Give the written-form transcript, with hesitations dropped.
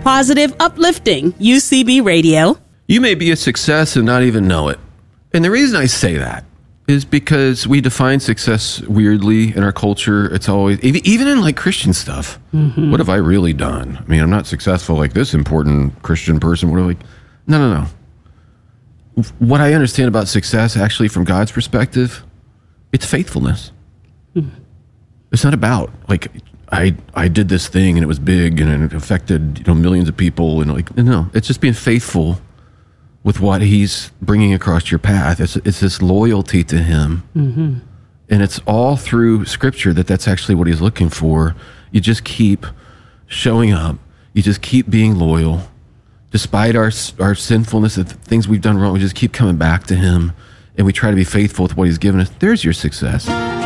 positive, uplifting UCB Radio. You may be a success and not even know it. And the reason I say that is because we define success weirdly in our culture. It's always, even in like Christian stuff. Mm-hmm. What have I really done? I mean, I'm not successful like this important Christian person. What are like, no. What I understand about success actually from God's perspective, it's faithfulness. Mm-hmm. It's not about like, I did this thing and it was big and it affected millions of people and like, no, it's just being faithful with what he's bringing across your path. It's this loyalty to him. Mm-hmm. And it's all through scripture that's actually what he's looking for. You just keep showing up. You just keep being loyal. Despite our sinfulness, the things we've done wrong, we just keep coming back to him. And we try to be faithful with what he's given us. There's your success.